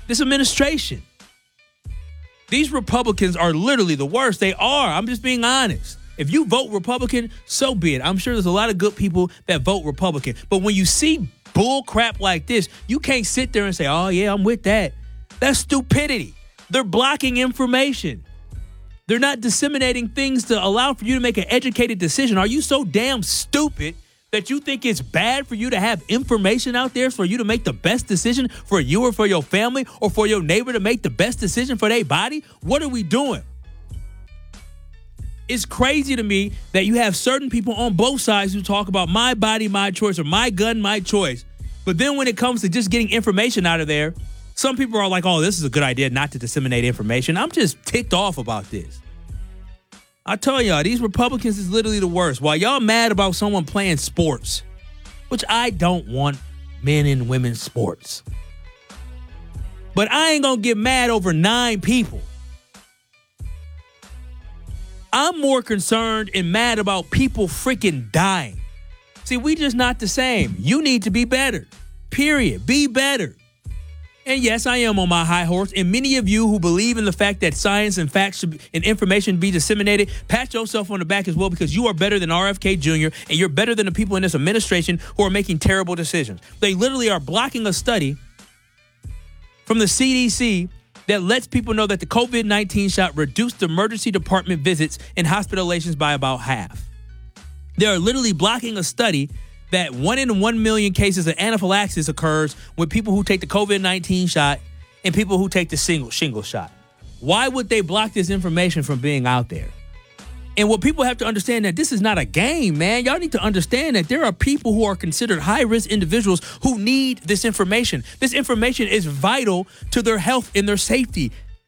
this administration. These Republicans are literally the worst. They are. I'm just being honest. If you vote Republican, so be it. I'm sure there's a lot of good people that vote Republican. But when you see bull crap like this, you can't sit there and say, oh, yeah, I'm with that. That's stupidity. They're blocking information. They're not disseminating things to allow for you to make an educated decision. Are you so damn stupid that you think it's bad for you to have information out there for you to make the best decision for you or for your family or for your neighbor to make the best decision for their body? What are we doing? It's crazy to me that you have certain people on both sides who talk about my body, my choice, or my gun, my choice. But then when it comes to just getting information out of there, some people are like, oh, this is a good idea not to disseminate information. I'm just ticked off about this. I tell y'all, these Republicans is literally the worst. While y'all mad about someone playing sports, which I don't want men and women's sports. But I ain't going to get mad over 9 people. I'm more concerned and mad about people freaking dying. See, we just not the same. You need to be better. Period. Be better. And yes, I am on my high horse. And many of you who believe in the fact that science and facts and information be disseminated, pat yourself on the back as well, because you are better than RFK Jr. and you're better than the people in this administration who are making terrible decisions. They literally are blocking a study from the CDC that lets people know that the COVID-19 shot reduced emergency department visits and hospitalizations by about half. They are literally blocking a study that 1 in 1 million cases of anaphylaxis occurs with people who take the COVID-19 shot and people who take the shingle shot. Why would they block this information from being out there? And what people have to understand that this is not a game, man. Y'all need to understand that there are people who are considered high-risk individuals who need this information. This information is vital to their health and their safety.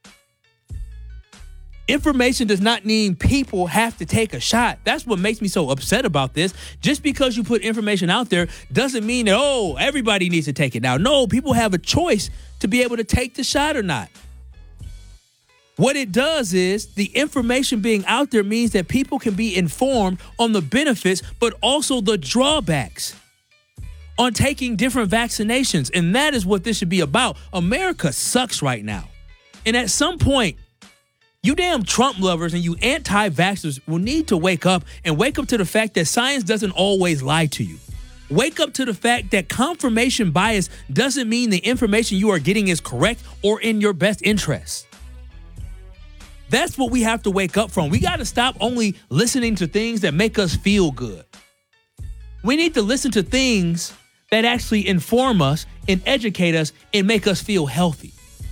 Information does not mean people have to take a shot. That's what makes me so upset about this. Just because you put information out there doesn't mean that, oh, everybody needs to take it now. No, people have a choice to be able to take the shot or not. What it does is the information being out there means that people can be informed on the benefits, but also the drawbacks on taking different vaccinations. And that is what this should be about. America sucks right now. And at some point, you damn Trump lovers and you anti-vaxxers will need to wake up and wake up to the fact that science doesn't always lie to you. Wake up to the fact that confirmation bias doesn't mean the information you are getting is correct or in your best interest. That's what we have to wake up from. We got to stop only listening to things that make us feel good. We need to listen to things that actually inform us and educate us and make us feel healthy.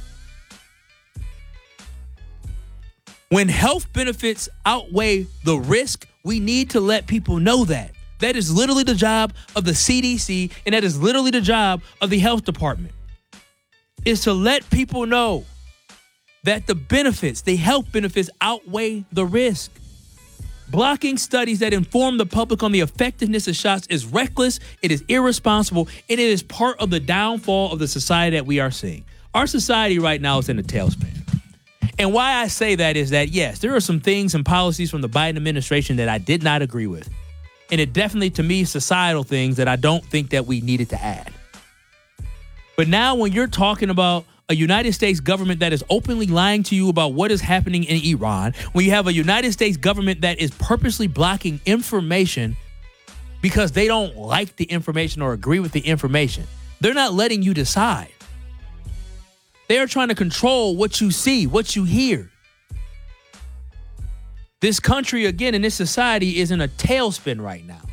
When health benefits outweigh the risk, we need to let people know that. That is literally the job of the CDC, and that is literally the job of the health department, is to let people know that the benefits, the health benefits, outweigh the risk. Blocking studies that inform the public on the effectiveness of shots is reckless, it is irresponsible, and it is part of the downfall of the society that we are seeing. Our society right now is in a tailspin. And why I say that is that, yes, there are some things and policies from the Biden administration that I did not agree with. And it definitely, to me, societal things that I don't think that we needed to add. But now when you're talking about a United States government that is openly lying to you about what is happening in Iran, when you have a United States government that is purposely blocking information because they don't like the information or agree with the information, they're not letting you decide. They are trying to control what you see, what you hear. This country, again, and this society is in a tailspin right now.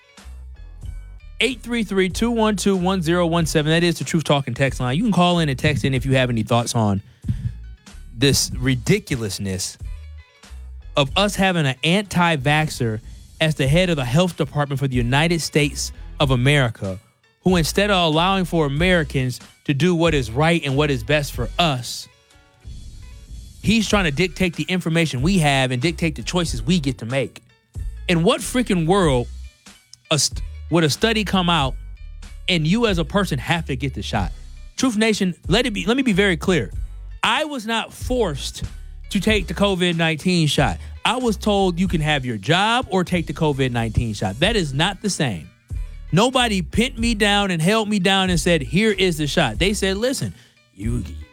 833-212-1017. That is the Truth Talking text line. You can call in and text in if you have any thoughts on this ridiculousness of us having an anti-vaxxer as the head of the health department for the United States of America, who instead of allowing for Americans to do what is right and what is best for us, he's trying to dictate the information we have and dictate the choices we get to make. In what freaking world would a study come out and you as a person have to get the shot? Truth Nation, let me be very clear. I was not forced to take the COVID-19 shot. I was told you can have your job or take the COVID-19 shot. That is not the same. Nobody pinned me down and held me down and said, here is the shot. They said, listen,